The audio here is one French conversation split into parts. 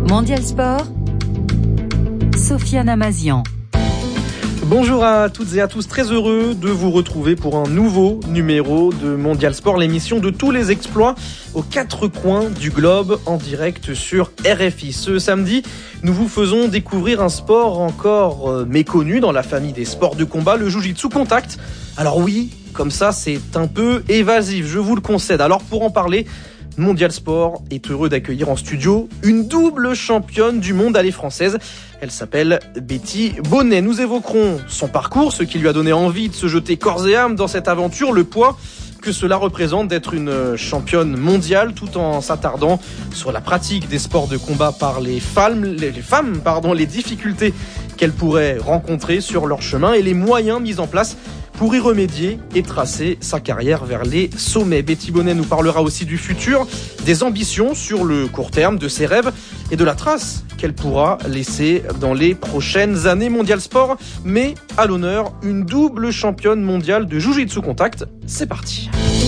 Mondial Sport, Sofiane Amazian. Bonjour à toutes et à tous, très heureux de vous retrouver pour un nouveau numéro de Mondial Sport, l'émission de tous les exploits aux quatre coins du globe en direct sur RFI. Ce samedi, nous vous faisons découvrir un sport encore méconnu dans la famille des sports de combat, le Jiu-Jitsu contact. Alors oui, comme ça c'est un peu évasif, je vous le concède. Alors pour en parler, Mondial Sport est heureux d'accueillir en studio une double championne du monde, elle est française. Elle s'appelle Betty Bonnet. Nous évoquerons son parcours, ce qui lui a donné envie de se jeter corps et âme dans cette aventure, le poids que cela représente d'être une championne mondiale, tout en s'attardant sur la pratique des sports de combat par les femmes, les difficultés qu'elles pourraient rencontrer sur leur chemin et les moyens mis en place pour y remédier et tracer sa carrière vers les sommets. Betty Bonnet nous parlera aussi du futur, des ambitions sur le court terme, de ses rêves et de la trace qu'elle pourra laisser dans les prochaines années. Mondial Sport, mais à l'honneur, une double championne mondiale de Jiu-Jitsu contact. C'est parti.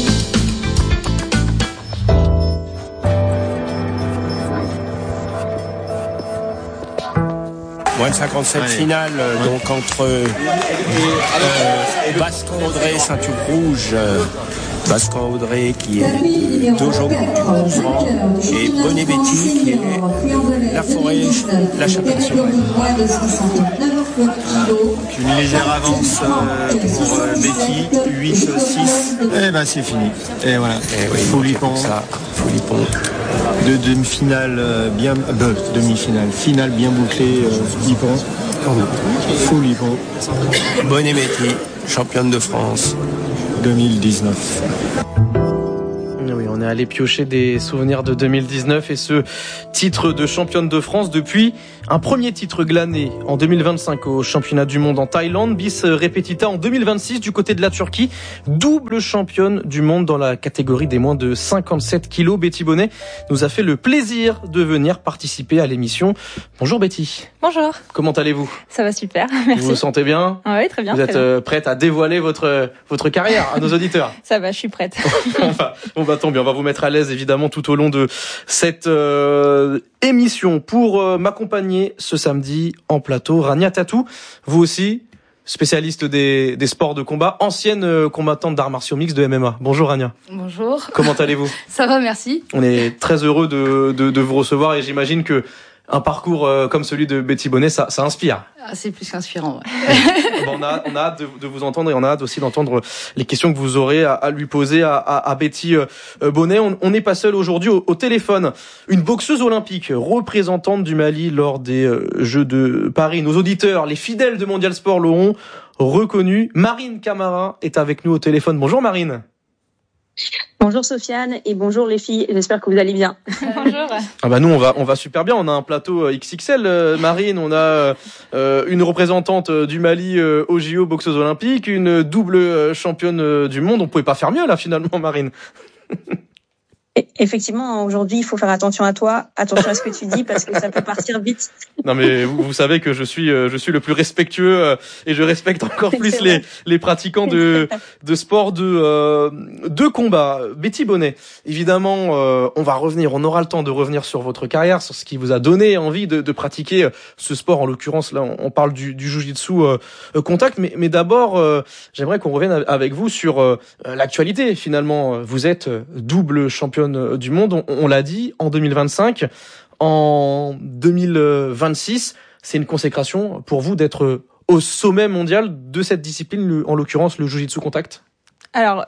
Moins de 57 finales, donc entre Bascan-Audrey, ceinture rouge, Bascan-Audrey qui est dojo du mouvement, et Bonnet Betty qui est la forêt, la championne. Une légère avance pour Betty, 8-6. Et ben c'est fini. Et voilà. Foulipon. De demi-finale finale bien bouclée, Foulipon. Bonnet Betty, championne de France 2019. Oui, on est allé piocher des souvenirs de 2019 et ce titre de championne de France depuis un premier titre glané en 2025 au championnat du monde en Thaïlande, bis repetita en 2026 du côté de la Turquie, double championne du monde dans la catégorie des moins de 57 kilos. Betty Bonnet nous a fait le plaisir de venir participer à l'émission. Bonjour Betty. Bonjour. Comment allez-vous ? Ça va super, merci. Vous vous sentez bien ? Oui, très bien. Vous êtes prête à dévoiler votre carrière à nos auditeurs ? Ça va, je suis prête. On va tant bien, on va vous mettre à l'aise évidemment tout au long de cette émission. Pour m'accompagner ce samedi en plateau, Rania Tatou, vous aussi, spécialiste des sports de combat, ancienne combattante d'arts martiaux mixtes de MMA. Bonjour Rania. Bonjour. Comment allez-vous ? Ça va, merci. On est très heureux de vous recevoir et j'imagine que un parcours comme celui de Betty Bonnet, ça inspire. Ah, c'est plus qu'inspirant, ouais. On a hâte de vous entendre et on a hâte aussi d'entendre les questions que vous aurez à lui poser à Betty Bonnet. On n'est pas seul aujourd'hui au téléphone. Une boxeuse olympique, représentante du Mali lors des Jeux de Paris. Nos auditeurs, les fidèles de Mondial Sport l'auront reconnu. Marine Camara est avec nous au téléphone. Bonjour Marine. Bonjour Sofiane et bonjour les filles, j'espère que vous allez bien. Bonjour. Ah bah nous on va super bien, on a un plateau XXL Marine, on a une représentante du Mali au JO boxeuse olympique, une double championne du monde, on pouvait pas faire mieux là finalement Marine. Effectivement, aujourd'hui, il faut faire attention à toi, attention à ce que tu dis parce que ça peut partir vite. Non mais vous savez que je suis le plus respectueux et je respecte encore plus les pratiquants de sport de combat. Betty Bonnet, évidemment, on aura le temps de revenir sur votre carrière, sur ce qui vous a donné envie de pratiquer ce sport. En l'occurrence, là, on parle du Jiu-Jitsu contact, mais d'abord, j'aimerais qu'on revienne avec vous sur l'actualité. Finalement, vous êtes double championne du monde, on l'a dit, en 2025, en 2026, c'est une consécration pour vous d'être au sommet mondial de cette discipline, en l'occurrence le Jiu-Jitsu contact. Alors,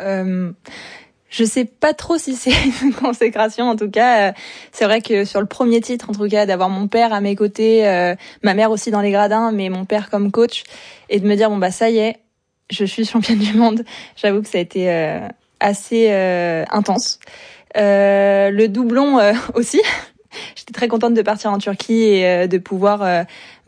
je sais pas trop si c'est une consécration, en tout cas, c'est vrai que sur le premier titre, en tout cas, d'avoir mon père à mes côtés, ma mère aussi dans les gradins, mais mon père comme coach, et de me dire, bon bah ça y est, je suis championne du monde, j'avoue que ça a été assez intense. Le doublon aussi. J'étais très contente de partir en Turquie et de pouvoir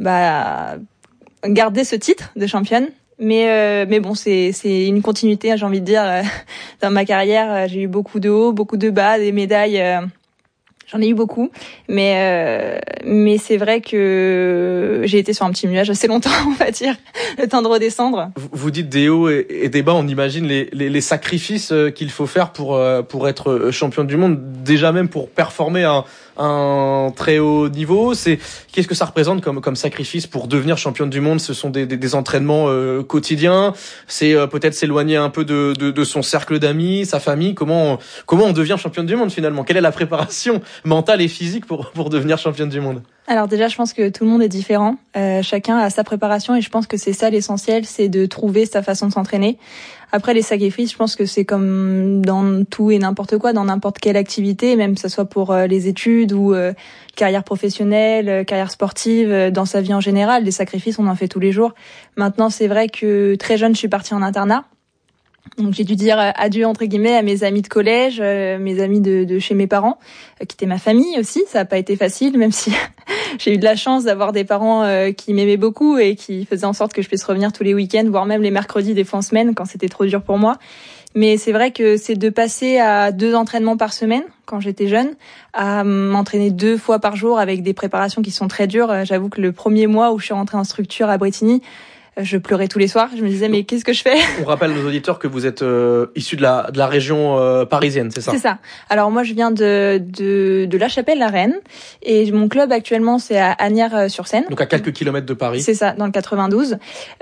garder ce titre de championne. Mais bon, c'est une continuité, j'ai envie de dire, dans ma carrière. J'ai eu beaucoup de hauts, beaucoup de bas, des médailles. J'en ai eu beaucoup, mais c'est vrai que j'ai été sur un petit nuage assez longtemps, on va dire, le temps de redescendre. Vous dites des hauts et des bas, on imagine les sacrifices qu'il faut faire pour être championne du monde, déjà même pour performer à un très haut niveau. Qu'est-ce que ça représente comme sacrifice pour devenir championne du monde? Ce sont des entraînements quotidiens. C'est peut-être s'éloigner un peu de son cercle d'amis, sa famille. Comment on devient championne du monde finalement? Quelle est la préparation mentale et physique pour devenir championne du monde? Alors déjà, je pense que tout le monde est différent. Chacun a sa préparation et je pense que c'est ça l'essentiel, c'est de trouver sa façon de s'entraîner. Après, les sacrifices, je pense que c'est comme dans tout et n'importe quoi, dans n'importe quelle activité, même que ce soit pour les études ou carrière professionnelle, carrière sportive, dans sa vie en général. Les sacrifices, on en fait tous les jours. Maintenant, c'est vrai que très jeune, je suis partie en internat. Donc j'ai dû dire adieu entre guillemets à mes amis de collège, mes amis de chez mes parents, qui étaient ma famille aussi. Ça n'a pas été facile, même si j'ai eu de la chance d'avoir des parents qui m'aimaient beaucoup et qui faisaient en sorte que je puisse revenir tous les week-ends, voire même les mercredis des fois en semaine quand c'était trop dur pour moi. Mais c'est vrai que c'est de passer à 2 entraînements par semaine quand j'étais jeune, à m'entraîner 2 fois par jour avec des préparations qui sont très dures. J'avoue que le premier mois où je suis rentrée en structure à Bretigny, je pleurais tous les soirs. Je me disais, mais qu'est-ce que je fais? On rappelle aux auditeurs que vous êtes issu de la région parisienne, c'est ça? C'est ça. Alors moi, je viens de La Chapelle-la-Reine et mon club actuellement, c'est à Asnières-sur-Seine. Donc à quelques kilomètres de Paris. C'est ça, dans le 92.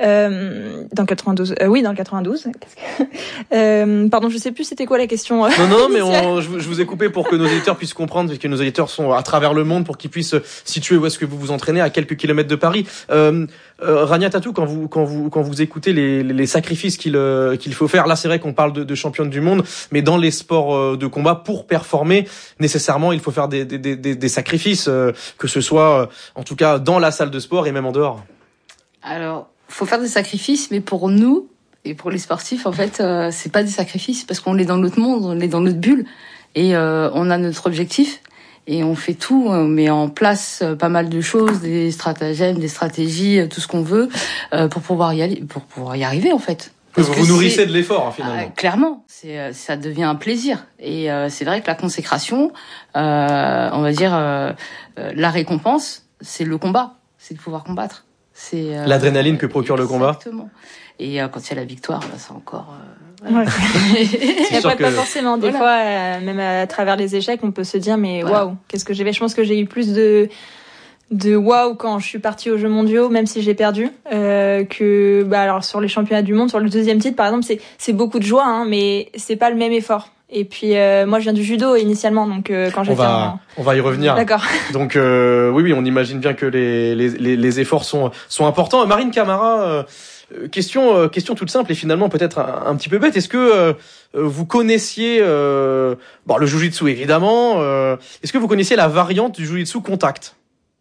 Oui, dans le 92. Pardon, je sais plus c'était quoi la question. Non, mais je vous ai coupé pour que nos auditeurs puissent comprendre, puisque nos auditeurs sont à travers le monde, pour qu'ils puissent situer où est-ce que vous vous entraînez, à quelques kilomètres de Paris. Rania Tatou, quand vous écoutez les sacrifices qu'il faut faire, là c'est vrai qu'on parle de championne du monde, mais dans les sports de combat, pour performer, nécessairement il faut faire des sacrifices, que ce soit en tout cas dans la salle de sport et même en dehors. Alors, faut faire des sacrifices, mais pour nous et pour les sportifs, en fait, c'est pas des sacrifices parce qu'on est dans notre monde, on est dans notre bulle et on a notre objectif. Et on fait tout, on met en place pas mal de choses, des stratagèmes, des stratégies, tout ce qu'on veut, pour pouvoir y arriver en fait. Parce vous nourrissez de l'effort finalement. Clairement, ça devient un plaisir. Et c'est vrai que la consécration, on va dire, la récompense, c'est le combat, c'est de pouvoir combattre. C'est l'adrénaline que procure le combat. Exactement. Et quand il y a la victoire, là, c'est encore. Ouais. Et pas forcément. Des fois, même à travers les échecs, on peut se dire mais waouh, qu'est-ce que j'ai fait. Je pense que j'ai eu plus de waouh quand je suis partie aux Jeux mondiaux, même si j'ai perdu, que alors sur les championnats du monde, sur le 2e titre par exemple, c'est beaucoup de joie, hein, mais c'est pas le même effort. Et puis moi je viens du judo initialement, donc quand j'étais on va y revenir. D'accord. Donc oui, on imagine bien que les efforts sont importants. Marine Camara, question toute simple et finalement peut-être un petit peu bête. Est-ce que vous connaissiez le jiu-jitsu évidemment, est-ce que vous connaissiez la variante du jiu-jitsu contact?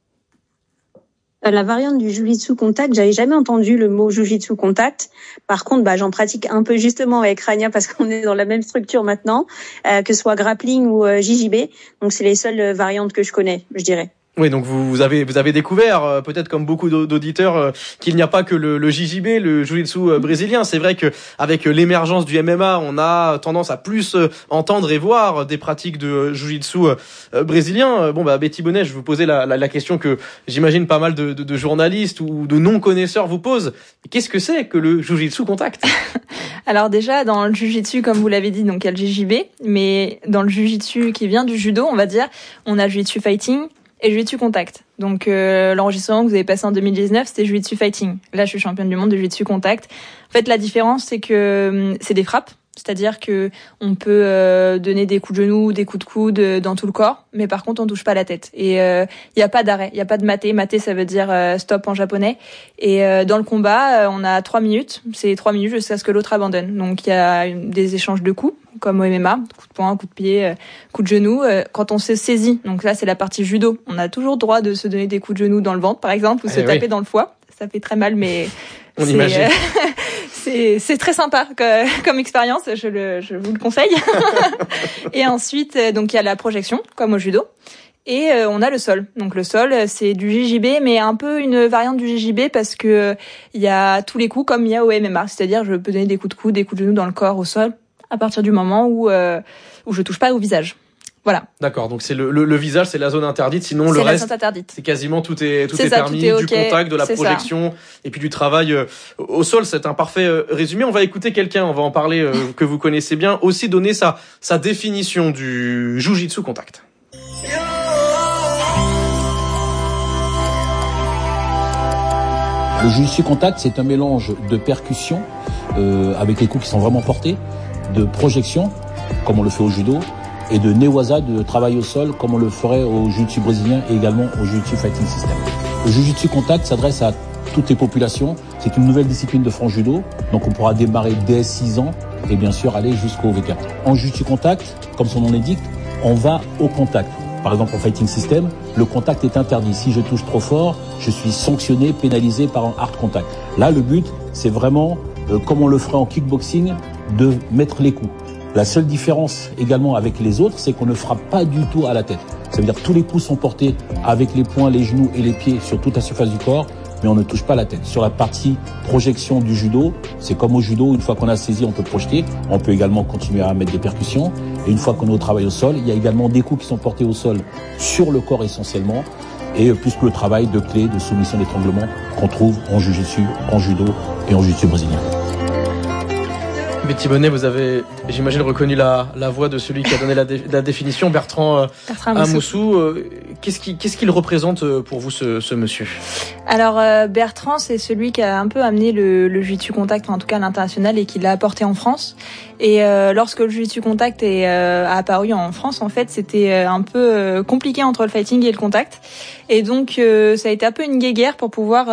La variante du jiu-jitsu contact, j'avais jamais entendu le mot jiu-jitsu contact. Par contre, j'en pratique un peu justement avec Rania parce qu'on est dans la même structure maintenant, que ce soit grappling ou JJB. Donc c'est les seules variantes que je connais, je dirais. Oui, donc vous avez découvert, peut-être comme beaucoup d'auditeurs, qu'il n'y a pas que le JJB, le jiu-jitsu brésilien. C'est vrai que avec l'émergence du MMA, on a tendance à plus entendre et voir des pratiques de jiu-jitsu brésilien. Betty Bonnet, je vous posais la question que j'imagine pas mal de journalistes ou de non-connaisseurs vous posent. Qu'est-ce que c'est que le jiu-jitsu contact? Alors déjà, dans le jiu-jitsu, comme vous l'avez dit, donc il y a le JJB, mais dans le jiu-jitsu qui vient du judo, on va dire, on a le jiu-jitsu fighting et jiu-jitsu contact. Donc l'enregistrement que vous avez passé en 2019, c'était jiu-jitsu fighting. Là, je suis championne du monde de jiu-jitsu contact. En fait, la différence, c'est que c'est des frappes. C'est-à-dire que on peut donner des coups de genoux, des coups de coude dans tout le corps, mais par contre on touche pas la tête. Et il y a pas d'arrêt, il y a pas de maté. Maté, ça veut dire stop en japonais. Et dans le combat, on a 3 minutes. C'est 3 minutes jusqu'à ce que l'autre abandonne. Donc il y a des échanges de coups, comme au MMA, coup de poing, coup de pied, coup de genou. Quand on se saisit, donc là c'est la partie judo, on a toujours le droit de se donner des coups de genou dans le ventre, par exemple, ou se taper dans le foie. Ça fait très mal, mais on imagine. C'est très sympa comme expérience, je vous le conseille. Et ensuite, donc il y a la projection, comme au judo. Et on a le sol. Donc le sol, c'est du JJB, mais un peu une variante du JJB parce que il y a tous les coups comme il y a au MMA. C'est-à-dire, je peux donner des coups de coude, des coups de genoux dans le corps, au sol, à partir du moment où je touche pas au visage. Voilà. D'accord, donc c'est le visage, c'est la zone interdite, sinon le reste, c'est quasiment tout est permis, du contact, de la projection, et puis du travail au sol. C'est un parfait résumé. On va écouter quelqu'un, on va en parler, que vous connaissez bien, aussi donner sa définition du jiu-jitsu contact. Le jiu-jitsu contact, c'est un mélange de percussion, avec les coups qui sont vraiment portés, de projection, comme on le fait au judo, et de newaza, de travail au sol, comme on le ferait au jiu-jitsu brésilien et également au jiu-jitsu fighting system. Le jiu-jitsu contact s'adresse à toutes les populations. C'est une nouvelle discipline de France Judo, donc on pourra démarrer dès 6 ans et bien sûr aller jusqu'au vétéran. En jiu-jitsu contact, comme son nom l'indique, on va au contact. Par exemple, en fighting system, le contact est interdit. Si je touche trop fort, je suis sanctionné, pénalisé par un hard contact. Là, le but, c'est vraiment, comme on le ferait en kickboxing, de mettre les coups. La seule différence également avec les autres, c'est qu'on ne frappe pas du tout à la tête. Ça veut dire que tous les coups sont portés avec les poings, les genoux et les pieds sur toute la surface du corps, mais on ne touche pas la tête. Sur la partie projection du judo, c'est comme au judo, une fois qu'on a saisi, on peut projeter. On peut également continuer à mettre des percussions. Et une fois qu'on est au travail au sol, il y a également des coups qui sont portés au sol sur le corps essentiellement, et plus que le travail de clé, de soumission, d'étranglement qu'on trouve en jiu-jitsu, en judo et en jiu-jitsu brésilien. Betty Bonnet, vous avez, j'imagine, reconnu la voix de celui qui a donné la définition, Bertrand Amoussou. Qu'est-ce qu'il représente pour vous, ce monsieur? Alors, Bertrand, c'est celui qui a un peu amené le jiu-jitsu contact, en tout cas à l'international, et qui l'a apporté en France. Et lorsque le jiu-jitsu contact a apparu en France, en fait, c'était un peu compliqué entre le fighting et le contact. Et donc, ça a été un peu une guéguerre pour pouvoir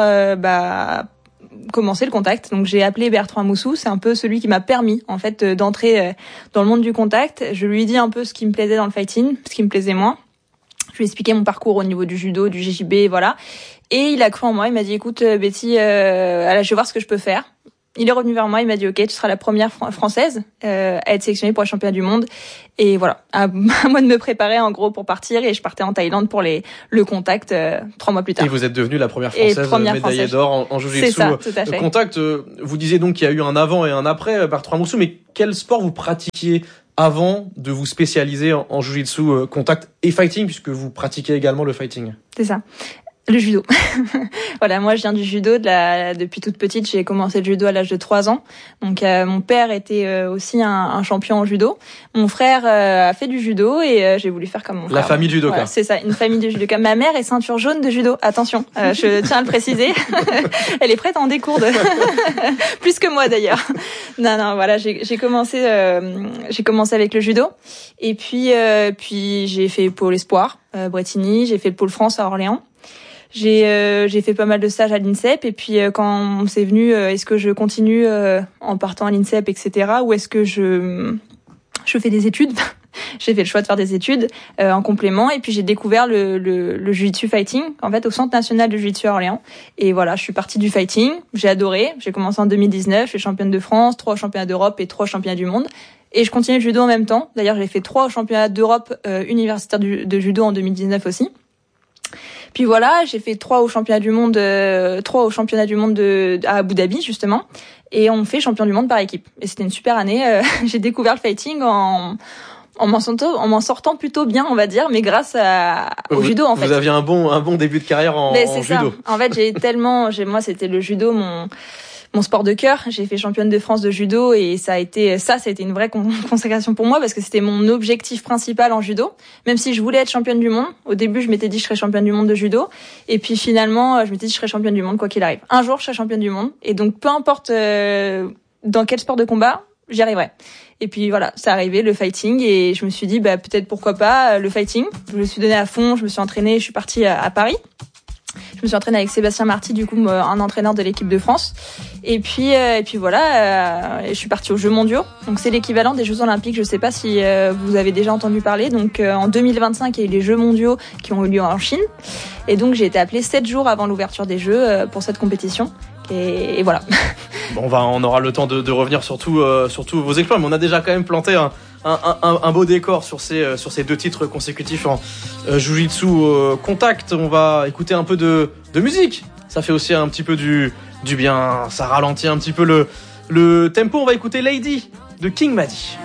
commencer le contact. Donc j'ai appelé Bertrand Amoussou, c'est un peu celui qui m'a permis en fait d'entrer dans le monde du contact. Je lui ai dit un peu ce qui me plaisait dans le fighting, ce qui me plaisait moins. Je lui ai expliqué mon parcours au niveau du judo, du JJB, voilà. Et il a cru en moi, il m'a dit écoute Betty, je vais voir ce que je peux faire. Il est revenu vers moi, il m'a dit ok, tu seras la première française à être sélectionnée pour le championnat du monde. Et voilà, à moi de me préparer en gros pour partir, et je partais en Thaïlande pour le contact 3 mois plus tard. Et vous êtes devenue la première française médaillée d'or en jiu-jitsu. C'est ça, tout à fait. Contact, vous disiez donc qu'il y a eu un avant et un après, Bertrand Amoussou, mais quel sport vous pratiquiez avant de vous spécialiser en jiu-jitsu contact et fighting, puisque vous pratiquez également le fighting? C'est ça. Le judo. Voilà, moi je viens du judo depuis toute petite, j'ai commencé le judo à l'âge de 3 ans. Donc mon père était aussi un champion en judo. Mon frère a fait du judo et j'ai voulu faire comme mon frère. La famille judoka. Voilà, c'est ça, une famille de judoka. Ma mère est ceinture jaune de judo. Attention, je tiens à le préciser. Elle est prête à en découdre. Plus que moi d'ailleurs. Non, voilà, j'ai commencé avec le judo et puis j'ai fait pôle espoir Bretigny, j'ai fait le pôle France à Orléans. J'ai fait pas mal de stages à l'INSEP, et puis quand c'est venu, est-ce que je continue en partant à l'INSEP, etc., ou est-ce que je fais des études? J'ai fait le choix de faire des études en complément, et puis j'ai découvert le jiu-jitsu fighting en fait au Centre national de jiu-jitsu à Orléans. Et voilà, je suis partie du fighting, j'ai adoré. J'ai commencé en 2019, je suis championne de France, 3 championnats d'Europe et 3 championnats du monde. Et je continue le judo en même temps. D'ailleurs, j'ai fait 3 championnats d'Europe universitaires de judo en 2019 aussi. Puis voilà, j'ai fait 3 au championnat du monde à Abu Dhabi justement, et on fait champion du monde par équipe. Et c'était une super année. J'ai découvert le fighting en m'en sortant plutôt bien, on va dire, mais grâce au judo en fait. Vous aviez un bon début de carrière en judo. Ça. En fait, moi c'était le judo mon sport de cœur. J'ai fait championne de France de judo, et ça a été une vraie consécration pour moi, parce que c'était mon objectif principal en judo. Même si je voulais être championne du monde, au début je m'étais dit je serais championne du monde de judo, et puis finalement je m'étais dit je serais championne du monde quoi qu'il arrive. Un jour je serai championne du monde, et donc peu importe dans quel sport de combat, j'y arriverai. Et puis voilà, c'est arrivé le fighting, et je me suis dit peut-être pourquoi pas le fighting. Je me suis donné à fond, je me suis entraînée, je suis partie à Paris. Je me suis entraînée avec Sébastien Marty, du coup un entraîneur de l'équipe de France. Et puis voilà, je suis partie aux Jeux mondiaux. Donc c'est l'équivalent des Jeux olympiques. Je sais pas si vous avez déjà entendu parler. Donc en 2025, il y a eu les Jeux mondiaux qui ont eu lieu en Chine. Et donc j'ai été appelée 7 jours avant l'ouverture des Jeux pour cette compétition. Et voilà. Bon, on aura le temps de revenir sur tous vos exploits, mais on a déjà quand même planté un beau décor sur ces 2 titres consécutifs en Jiu-Jitsu contact. On va écouter un peu de musique. Ça fait aussi un petit peu du bien. Ça ralentit un petit peu le tempo. On va écouter Lady de King Madi.